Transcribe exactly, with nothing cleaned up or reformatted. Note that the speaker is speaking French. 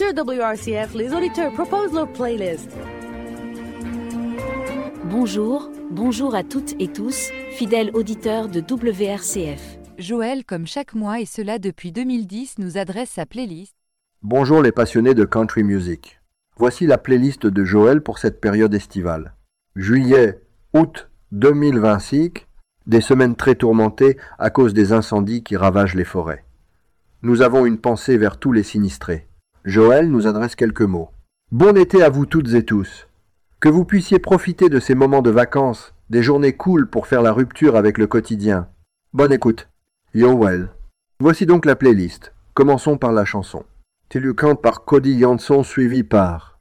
Sur W R C F, les auditeurs proposent leur playlist. Bonjour, bonjour à toutes et tous, fidèles auditeurs de W R C F. Joël, comme chaque mois et cela depuis deux mille dix, nous adresse sa playlist. Bonjour les passionnés de country music. Voici la playlist de Joël pour cette période estivale. Juillet, août deux mille vingt-cinq, des semaines très tourmentées à cause des incendies qui ravagent les forêts. Nous avons une pensée vers tous les sinistrés. Joël nous adresse quelques mots. Bon été à vous toutes et tous. Que vous puissiez profiter de ces moments de vacances, des journées cool pour faire la rupture avec le quotidien. Bonne écoute. Yoel. Voici donc la playlist. Commençons par la chanson. Till You Count par Cody Janson suivi par